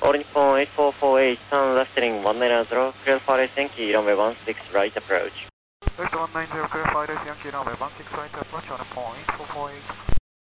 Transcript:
All Nippon 8448, turn left heading 190, clear for Yankee, runway 16 right approach. Delta 190, clear for Yankee, runway 16 right approach on point 448.